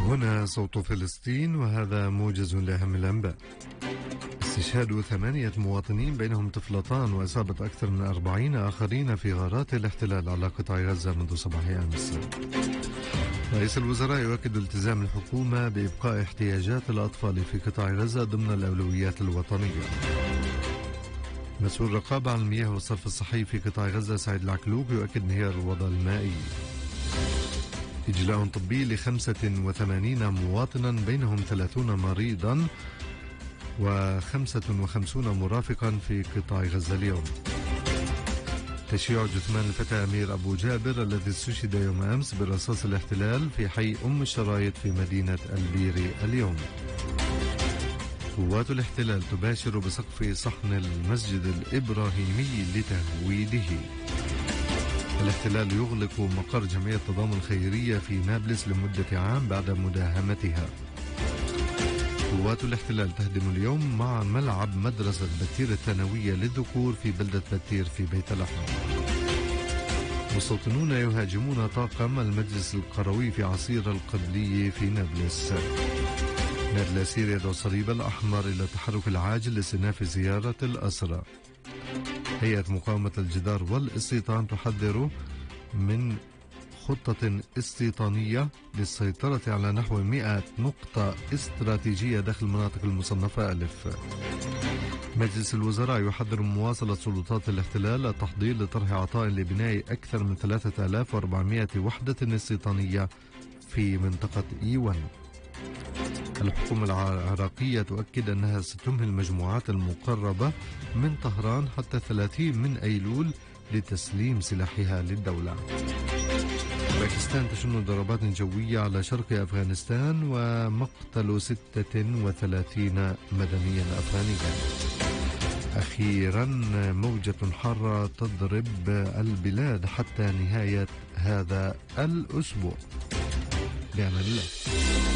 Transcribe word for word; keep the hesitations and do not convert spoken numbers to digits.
هنا صوت فلسطين، وهذا موجز لأهم الأنباء. استشهاد ثمانية مواطنين بينهم طفلتان وإصابة أكثر من أربعين آخرين في غارات الاحتلال على قطاع غزة منذ صباح أمس. رئيس الوزراء يؤكد التزام الحكومة بإبقاء احتياجات الأطفال في قطاع غزة ضمن الأولويات الوطنية. مسؤول الرقابة على المياه والصرف الصحي في قطاع غزة سعيد العكلوك يؤكد انهيار الوضع المائي. إجلاء طبي لخمسة وثمانين مواطنا بينهم ثلاثون مريضا وخمسة وخمسون مرافقا في قطاع غزة اليوم. تشييع جثمان الفتى أمير أبو جابر الذي استشهد يوم أمس برصاص الاحتلال في حي أم الشرايط في مدينة البيري اليوم. قوات الاحتلال تباشر بسقف صحن المسجد الإبراهيمي لتهويده. الاحتلال يغلق مقر جمعية التضامن الخيرية في نابلس لمدة عام بعد مداهمتها. قوات الاحتلال تهدم اليوم مع ملعب مدرسة بتير الثانوية للذكور في بلدة بتير في بيت لحم. مستوطنون يهاجمون طاقم المجلس القروي في عصير القبلي في نابلس. نادي الأسير يدعو الصليب الأحمر إلى التحرك العاجل لاستئناف زيارة الأسرى. هيئة مقاومة الجدار والاستيطان تحذر من خطة استيطانية للسيطرة على نحو مئة نقطة استراتيجية داخل المناطق المصنفة ألف. مجلس الوزراء يحذر من مواصلة سلطات الاحتلال التحضير لطرح عطاء لبناء أكثر من ثلاثة آلاف وأربعمئة وحدة استيطانية في منطقة إيوان. الحكومة العراقية تؤكد أنها ستمهل المجموعات المقربة من طهران حتى ثلاثين من أيلول لتسليم سلاحها للدولة. باكستان تشن ضربات جوية على شرق أفغانستان ومقتل ستة وثلاثين مدنيا أفغانيا. أخيرا موجة حارة تضرب البلاد حتى نهاية هذا الأسبوع. بأمان الله.